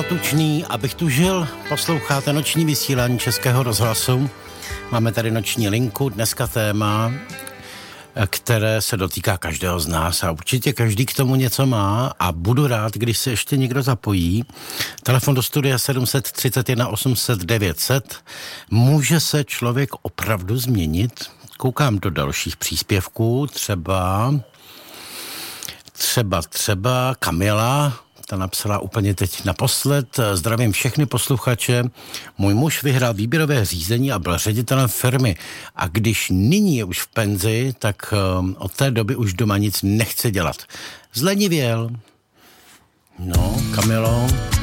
Michal Tučný, abych tu žil, posloucháte noční vysílání Českého rozhlasu. Máme tady noční linku, dneska téma, které se dotýká každého z nás a určitě každý k tomu něco má a budu rád, když se ještě někdo zapojí. Telefon do studia 731 800 900. Může se člověk opravdu změnit? Koukám do dalších příspěvků, třeba Kamila, ta napsala úplně teď naposled. Zdravím všechny posluchače. Můj muž vyhrál výběrové řízení a byl ředitelem firmy. A když nyní je už v penzi, tak od té doby už doma nic nechce dělat. Zlenivěl. No, Kamilo,